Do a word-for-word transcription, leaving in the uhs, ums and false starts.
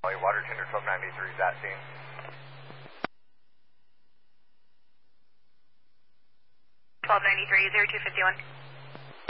Water tender twelve ninety-three is that scene. twelve ninety-three, zero two fifty-one.